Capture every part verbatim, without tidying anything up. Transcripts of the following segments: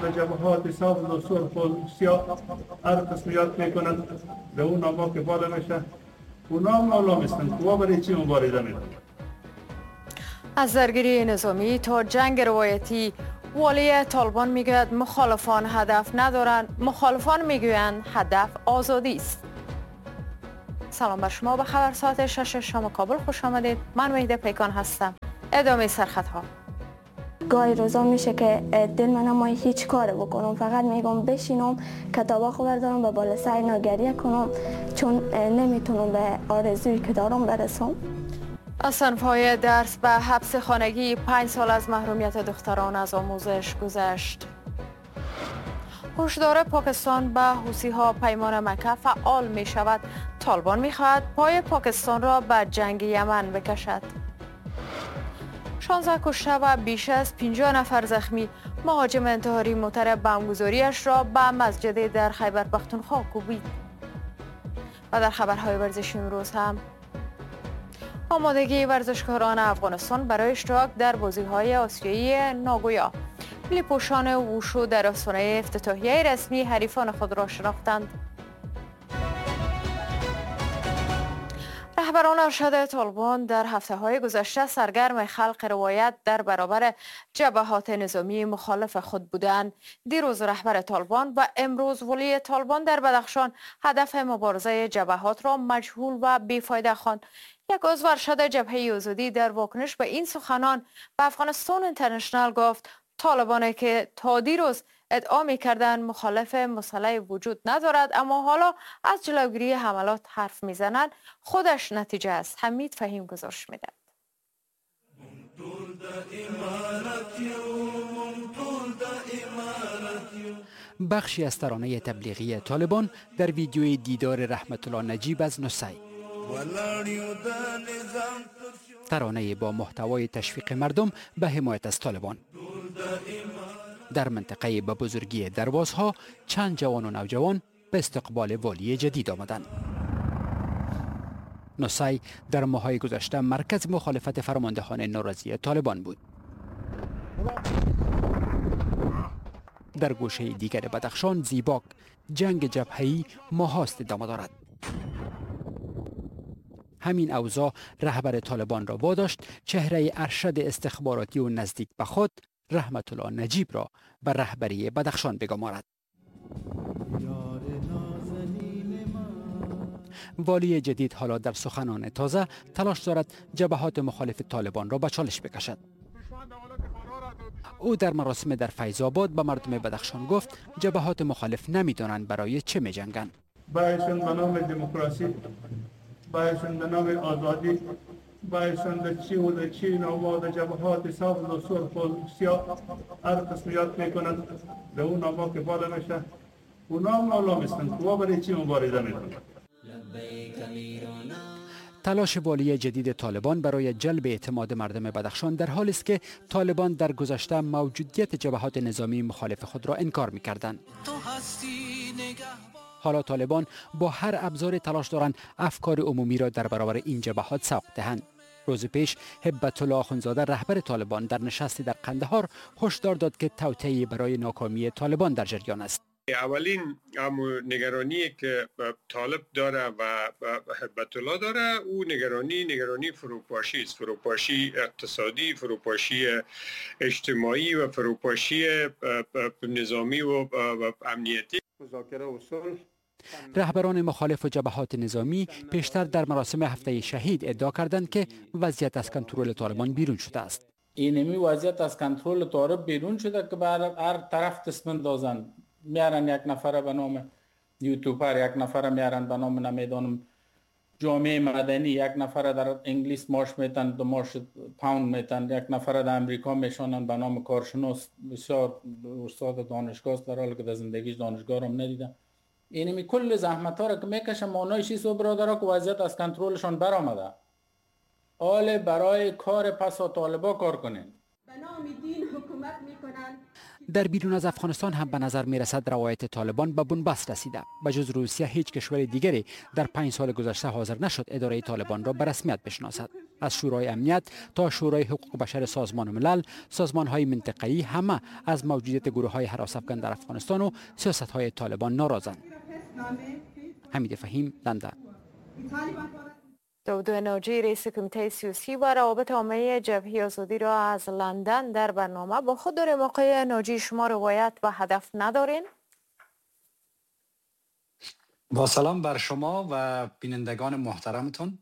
و جبهات سبز و سرخ و سیاه هر قسمیات میکنند به اون نام‌ها که بالا میشه اونا هم معلوم هستند که برای چی مبارزه میکنند. از درگیری نظامی تا جنگ روایتی والی طالبان میگوید مخالفان هدف ندارند، مخالفان میگویند هدف آزادی است. سلام بر شما، به خبر ساعت شش شام کابل خوش آمدید. من مهدی پیکان هستم. ادامه سرخط ها. گاهی روزا میشه که دل من نمای هیچ کار بکنم، فقط میگم بشینم کتابا خو بردارم و بالا سر اینا گریه کنم چون نمیتونم به آرزویی که دارم برسم. از صنف‌های درس به حبس خانگی، پنج سال از محرومیت دختران از آموزش گذشت. هشدار پاکستان به حوثی‌ها پیمان مکه فعال می شود. طالبان می خواهد پای پاکستان را به جنگ یمن بکشد. شانزده کشته و بیش از پنجاه نفر زخمی، مهاجم انتحاری موتر بمبگذاریش را به مسجد در خیبر پختونخوا کوبید. و در خبرهای ورزشی امروز هم آمادگی ورزشکاران افغانستان برای اشتراک در بازی‌های آسیایی ناگویا. ملی پوشان ووشو در آستانه افتتاحیه رسمی حریفان خود را شناختند. رهبران ارشد طالبان در هفته‌های گذشته سرگرم خلق روایت در برابر جبهات نظامی مخالف خود بودند. دیروز رهبر طالبان و امروز ولی طالبان در بدخشان هدف مبارزه جبهات را مجهول و بیفایده خواند. یک عضو ارشد جبهه آزادی در واکنش به این سخنان به افغانستان اینترنشنال گفت طالبانی که تا دیروز ادعا می‌کردند مخالف مسئله وجود ندارد اما حالا از جلوگیری حملات حرف میزنند، خودش نتیجه است. حمید فهیم گزارش میدهد. بخشی از ترانه تبلیغی طالبان در ویدیوی دیدار رحمت الله نجیب از نصی، ترانه با محتوای تشویق مردم به حمایت از طالبان. در منطقه به بزرگی دروازها چند جوان و نوجوان به استقبال والی جدید آمدند. نصی در ماه‌های گذشته مرکز مخالفت فرماندهان ناراضی طالبان بود. در گوشه دیگر بدخشان زیباک جنگ جبهه‌ای ماهاست ادامه دارد. همین اوضاع رهبر طالبان را واداشت چهره ارشد استخباراتی و نزدیک به خود رحمت الله نجیب را به رهبری بدخشان بگمارد. والی جدید حالا در سخنان تازه تلاش دارد جبهات مخالف طالبان را به چالش بکشد. او در مراسم در فیض آباد به مردم بدخشان گفت جبهات مخالف نمیدانند برای چه می جنگند. بایشون به نام دموکراسی، بایشون به نام آزادی، بایشون در چی و در چی نام‌ها در جبهات سبز و سرخ و سیاه هر قسمیات میکنند به اون نام‌ها که بالا میشه اونا هم معلوم هستند که برای چی مبارزه میکنند. تلاش والی جدید طالبان برای جلب اعتماد مردم بدخشان در حالی است که طالبان در گذشته موجودیت جبهات نظامی مخالف خود را انکار می‌کردند. حالا طالبان با هر ابزار تلاش دارند افکار عمومی را در برابر این جبهات سوق دهند. روز پیش هبت الله آخوندزاده رهبر طالبان در نشستی در قندهار هشدار داد که توطئه برای ناکامی طالبان در جریان است. اولین نگرانی که طالب داره و هبت الله داره او نگرانی نگرانی فروپاشی است، فروپاشی اقتصادی، فروپاشی اجتماعی و فروپاشی نظامی و امنیتی. مذاکره و صلح. رهبران مخالف و جبهات نظامی پیشتر در مراسم هفته شهید ادعا کردند که وضعیت از کنترل طالبان بیرون شده است. اینمی وضعیت از کنترل طالب بیرون شده که بر هر طرف دست اندازن. میارن یک نفر به نام یوتیوبر، یک نفر میارن به نام نمیدانم جامعه مدنی، یک نفر در انگلیس مارش میتن، دو مارش پاوند میتن، یک نفر در امریکا میشونن به نام کارشناس، بسیار استاد دانشگاه است در حالی که در زندگیش دانشگاه رو هم ندیدم. اینمی کل زحمت ها را که میکشن مانای چیز و برادرها که وضعیت از کنترلشان برآمده. حال برای کار پسا طالبا کار کنین. به نام دین حکومت میکنن. در بیرون از افغانستان هم به نظر می رسد روایت طالبان به بنبست رسیده. به جز روسیه هیچ کشور دیگری در پنج سال گذشته حاضر نشد اداره طالبان را به رسمیت بشناسد. از شورای امنیت تا شورای حقوق بشر سازمان ملل، سازمان های منطقه‌ای همه از موجودیت گروه های هراس افکن در افغانستان و سیاست های طالبان ناراضند. حمید فهیم، لندن. داود ناجی رئیس کمیته سیاسی و روابط عامه جبهه آزادی را از لندن در برنامه. با خود داریم آقای ناجی، شما روایت و هدف ندارین؟ با سلام بر شما و بینندگان محترمتون.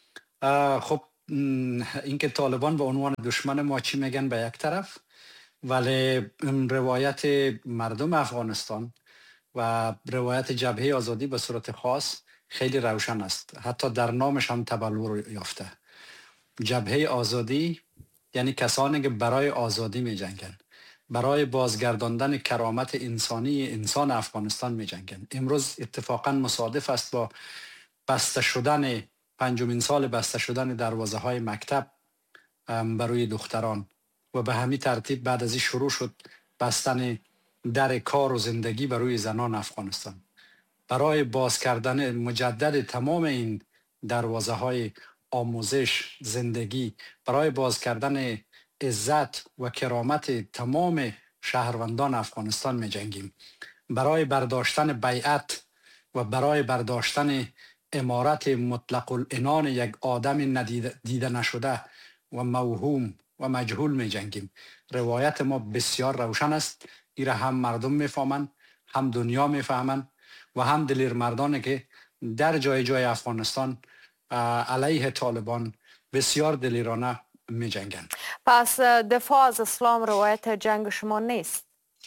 خب اینکه طالبان به عنوان دشمن ما چی میگن به یک طرف، ولی روایت مردم افغانستان و روایت جبهه آزادی به صورت خاص خیلی روشن است. حتی در نامش هم تبلور یافته. جبهه آزادی یعنی کسانی که برای آزادی می جنگن، برای بازگرداندن کرامت انسانی انسان افغانستان می جنگن. امروز اتفاقا مصادف است با بسته شدن پنجمین سال بسته شدن دروازه های مکتب برای دختران و به همین ترتیب بعد از این شروع شد بستن در کار و زندگی برای زنان افغانستان. برای باز کردن مجدد تمام این دروازه های آموزش، زندگی، برای باز کردن عزت و کرامت تمام شهروندان افغانستان می جنگیم. برای برداشتن بیعت و برای برداشتن امارت مطلق العنان یک آدم ندیده نشده و موهوم و مجهول می جنگیم. روایت ما بسیار روشن است. ایره هم مردم می فهمن، هم دنیا می فهمن و هم دلیر مردانه که در جای جای افغانستان علیه طالبان بسیار دلیرانه می جنگن. پس دفاع از اسلام روایت جنگ شما نیست؟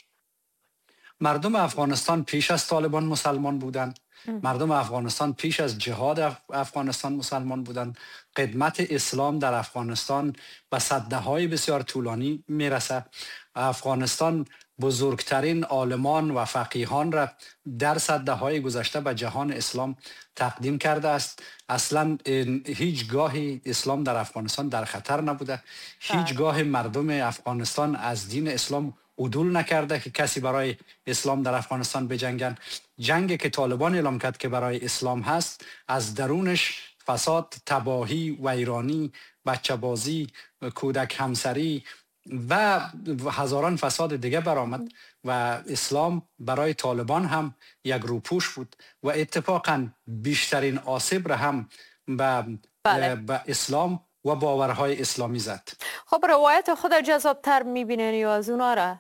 مردم افغانستان پیش از طالبان مسلمان بودند. مردم افغانستان پیش از جهاد افغانستان مسلمان بودند. قدمت اسلام در افغانستان به سده های بسیار طولانی میرسه. افغانستان بزرگترین عالمان و فقیهان را در سده های گذشته به جهان اسلام تقدیم کرده است. اصلا هیچ گاهی اسلام در افغانستان در خطر نبوده. هیچ گاه مردم افغانستان از دین اسلام عدول نکرده که کسی برای اسلام در افغانستان بجنگن. جنگ که طالبان اعلام کرد که برای اسلام هست، از درونش فساد، تباهی، ویرانی، بچه بازی، کودک همسری و هزاران فساد دیگه برآمد و اسلام برای طالبان هم یک روپوش بود و اتفاقا بیشترین آسیب را هم به, بله. به اسلام و باورهای اسلامی زد. خب روایت خود جذابتر میبینین یا از اونا را؟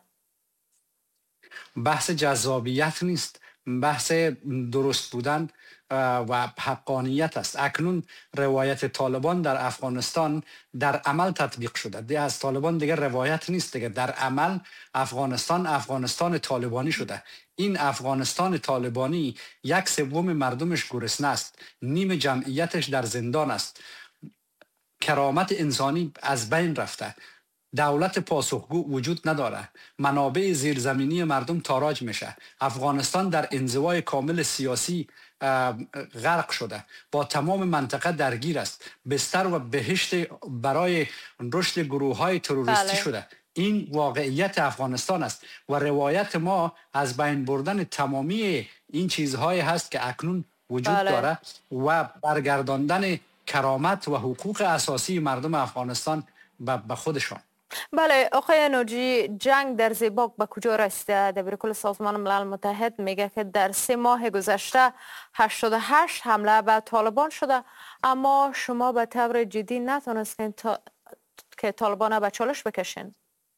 بحث جذابیت نیست، بحث درست بودن و حقانیت است. اکنون روایت طالبان در افغانستان در عمل تطبیق شده. دیگه از طالبان دیگه روایت نیست، دیگه در عمل افغانستان افغانستان طالبانی شده. این افغانستان طالبانی یک سوم مردمش گرسنه است، نیم جمعیتش در زندان است، کرامت انسانی از بین رفته، دولت پاسخگو وجود نداره، منابع زیرزمینی مردم تاراج میشه، افغانستان در انزوای کامل سیاسی غرق شده، با تمام منطقه درگیر است، بستر و بهشت برای رشد گروه های تروریستی بله. شده. این واقعیت افغانستان است و روایت ما از بین بردن تمامی این چیزهای هست که اکنون وجود بله. داره و برگرداندن کرامت و حقوق اساسی مردم افغانستان به خودشان. بله آقای ناجی، جنگ در زیباک به کجا رسیده؟ دبیرکل سازمان ملل متحد میگه که در سه ماه گذشته هشتاد و هشت حمله به طالبان شده، اما شما به طور جدی نتونستین تا... که طالبان به چالش بکشین.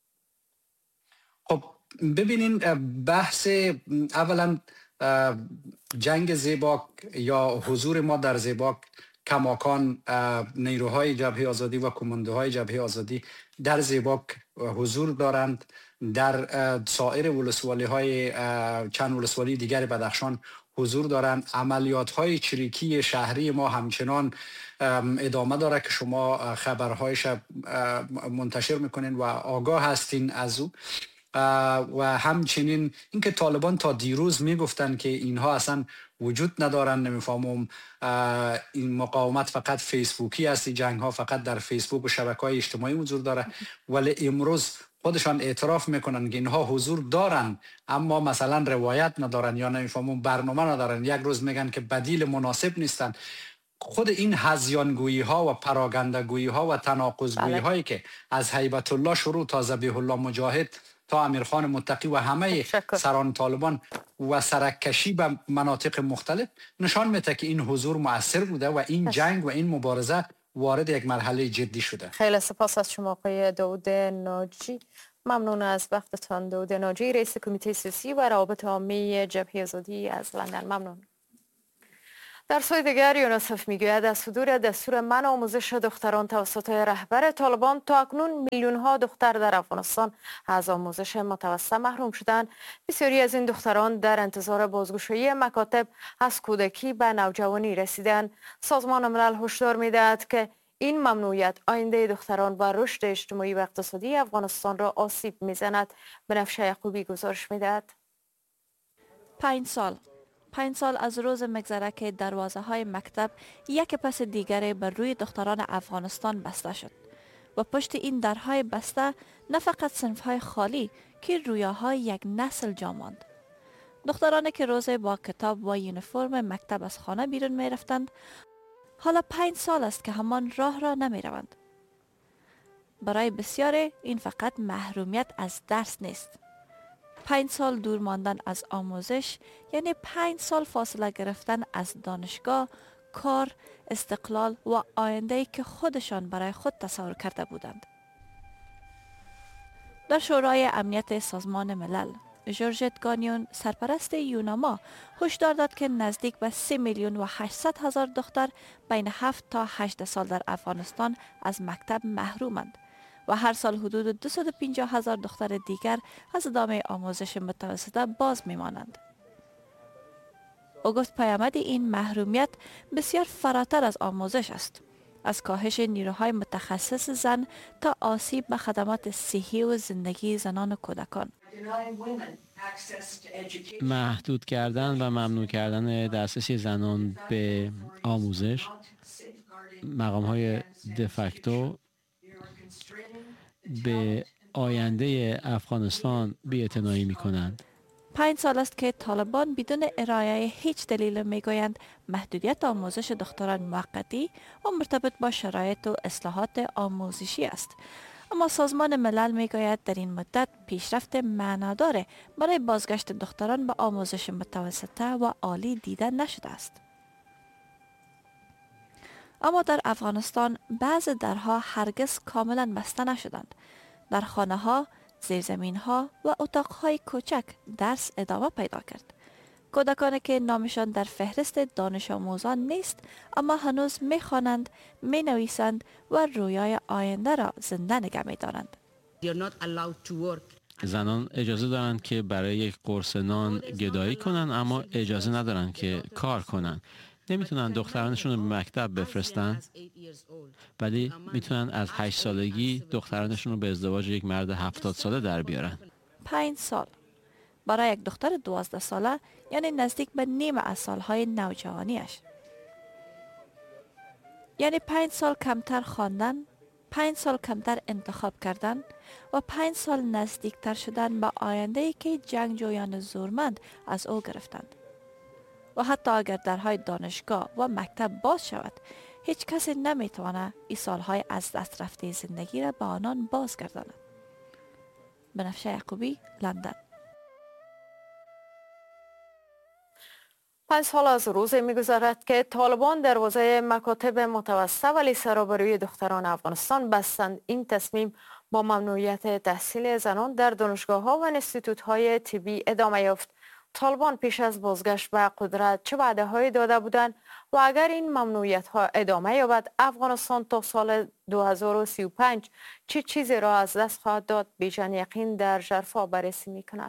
خب ببینین، بحث اولا جنگ زیباک یا حضور ما در زیباک کماکان نیروهای جبهه آزادی و کماندوهای جبهه آزادی در زیباک حضور دارند. در سایر ولسوالی های چند ولسوالی دیگر بدخشان حضور دارند. عملیات های چریکی شهری ما همچنان ادامه داره که شما خبرهایش منتشر میکنین و آگاه هستین از او. و همچنین اینکه طالبان تا دیروز میگفتن که اینها اصلا وجود ندارن، نمیفهمم این مقاومت فقط فیسبوکی است، جنگ ها فقط در فیسبوک و شبکه‌های اجتماعی حضور داره، ولی امروز خودشان اعتراف میکنن که اینها حضور دارن اما مثلا روایت ندارن یا نمیفهمم برنامه ندارن. یک روز میگن که بدیل مناسب نیستن. خود این هذیانگویی ها و پراگندگویی ها و تناقضگویی هایی که از هیبت الله شروع تا ذبیح الله مجاهد تا امیرخان متقی و همه سران طالبان و سرکشی به مناطق مختلف نشان میده که این حضور مؤثر بوده و این جنگ و این مبارزه وارد یک مرحله جدی شده. خیلی سپاس از شما آقای داوود ناجی. ممنون از وقتتان. داوود ناجی، رئیس کمیته سیاسی و روابط عامه جبهه آزادی از لندن. ممنون. در سوی دیگر یونیسف میگوید از صدور دستور منع آموزش دختران توسط رهبر طالبان تا اکنون میلیون ها دختر در افغانستان از آموزش متوسط محروم شدند. بسیاری از این دختران در انتظار بازگشایی مکاتب از کودکی به نوجوانی رسیدند. سازمان ملل هشدار میدهد که این ممنوعیت آینده دختران و رشد اجتماعی و اقتصادی افغانستان را آسیب میزند. بنفشه یعقوبی گزارش میدهد. پنج سال پنج سال از روز مگذره که دروازه های مکتب یک پس دیگر بر روی دختران افغانستان بسته شد و پشت این درهای بسته نه فقط صنف های خالی که رویاهای یک نسل جا ماند. دخترانی که روز با کتاب و یونیفرم مکتب از خانه بیرون می رفتند حالا پنج سال است که همان راه را نمی روند. برای بسیاری این فقط محرومیت از درس نیست. پنج سال دور ماندن از آموزش یعنی پنج سال فاصله گرفتن از دانشگاه، کار، استقلال و آینده‌ای که خودشان برای خود تصور کرده بودند. در شورای امنیت سازمان ملل، جورجت گانیون سرپرست یوناما هشدار داد که نزدیک به سه میلیون و هشتصد هزار دختر بین هفت تا هجده سال در افغانستان از مکتب محرومند و هر سال حدود دویست و پنجاه هزار دختر دیگر از ادامه آموزش متوسطه باز میمانند. او گفت پیامد این محرومیت بسیار فراتر از آموزش است. از کاهش نیروهای متخصص زن تا آسیب به خدمات صحی و زندگی زنان و کودکان. محدود کردن و ممنوع کردن دسترسی زنان به آموزش، مقام‌های دفکتو به آینده افغانستان بی‌اعتنایی می‌کنند. پنج سال است که طالبان بدون ارائه هیچ دلیل میگویند محدودیت آموزش دختران موقتی و مرتبط با شرایط و اصلاحات آموزشی است. اما سازمان ملل میگوید در این مدت پیشرفت معنادار برای بازگشت دختران به آموزش متوسطه و عالی دیده نشده است. اما در افغانستان بعض درها هرگز کاملا بسته نشدند. در خانه ها، زیرزمین ها و اتاق های کوچک درس ادامه پیدا کرد. کودکانی که نامشان در فهرست دانش آموزان نیست اما هنوز می خوانند، می نویسند و رویای آینده را زنده نگه می دارند. زنان اجازه دارند که برای یک قرص نان گدایی کنند اما اجازه ندارند که کار کنند. نمیتونن دخترانشون رو به مکتب بفرستن ولی میتونن از هشت سالگی دخترانشون رو به ازدواج یک مرد هفتاد ساله در بیارن. پنج سال برای یک دختر دوازده ساله یعنی نزدیک به نیم از سالهای نوجوانیش. یعنی پنج سال کمتر خواندن، پنج سال کمتر انتخاب کردن و پنج سال نزدیکتر شدن به آینده‌ای که جنگجویان زورمند از او گرفتند. و حتی اگر درهای دانشگاه و مکتب باز شود، هیچ کسی نمیتواند این سالهای از دست رفته زندگی را به آنان بازگرداند. بنفشه یعقوبی، لندن. پنج سال از روزی می‌گذرد که طالبان دروازه مکاتب متوسطه و لیسه را برای دختران افغانستان بستند. این تصمیم با ممنوعیت تحصیل زنان در دانشگاه‌ها و انستیتوت‌های طبی ادامه یافت. طالبان پیش از بازگشت به قدرت چه وعده‌هایی داده بودند و اگر این ممنوعیت‌ها ادامه یابد افغانستان تا سال دو هزار و سی و پنج چه چیزی را از دست خواهد داد؟ بیژن یقین در ژرفا بررسی می‌کند.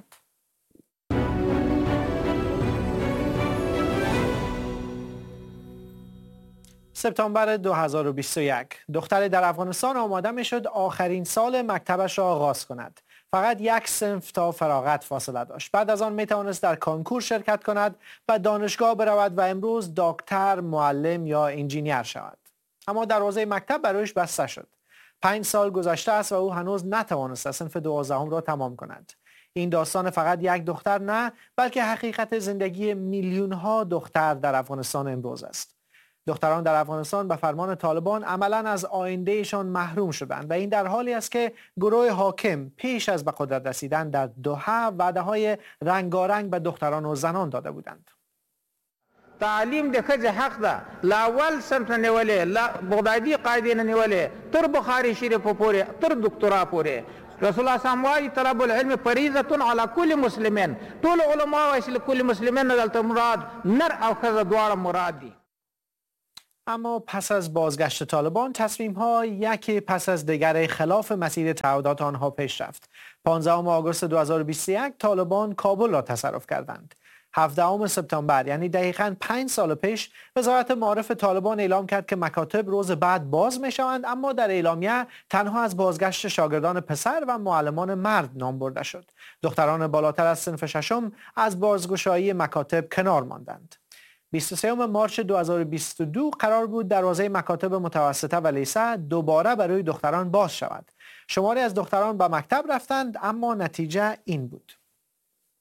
سپتامبر دو هزار و بیست و یک دختری در افغانستان آماده می‌شد آخرین سال مکتبش را آغاز کند. فقط یک صنف تا فراغت فاصله داشت. بعد از آن می توانست در کانکور شرکت کند و دانشگاه برود و امروز دکتر، معلم یا انجینیر شود. اما دروازه مکتب برایش بسته شد. پنج سال گذشته است و او هنوز نتوانست صنف دوازدهم را تمام کند. این داستان فقط یک دختر نه، بلکه حقیقت زندگی میلیون ها دختر در افغانستان امروز است. دختران در افغانستان به فرمان طالبان عملاً از آیندهشان محروم شدند و این در حالی است که گروه حاکم پیش از به قدرت رسیدن در دوحه وعده‌های رنگارنگ به دختران و زنان داده بودند. تعلیم د ښځې حق ده، له اول صنف نه نیولې، له بغدادي قاعدې نه نیولې تر بخاري شریفو پورې تر دکترا پورې. رسول الله صلی الله علیه و طلب العلم فریضه علی کل مسلمین. ټول علما وایي چې کل مسلمین دلته مراد نر او ښځه دواړه مراد دي. اما پس از بازگشت طالبان تصمیم‌ها یکی پس از دیگر خلاف مسیر تعهدات آنها پیش رفت. پانزدهم آگوست دو هزار و بیست و یک طالبان کابل را تصرف کردند. هفدهم سپتامبر یعنی دقیقاً پنج سال پیش وزارت معارف طالبان اعلام کرد که مکاتب روز بعد باز می شوند، اما در اعلامیه تنها از بازگشت شاگردان پسر و معلمان مرد نام برده شد. دختران بالاتر از صنف ششم از بازگشایی مکاتب کنار ماندند. بیست و سوم مارس دو هزار و بیست و دو قرار بود دروازه مکاتب متوسطه و لیسه دوباره برای دختران باز شود. شماری از دختران به مکتب رفتند، اما نتیجه این بود.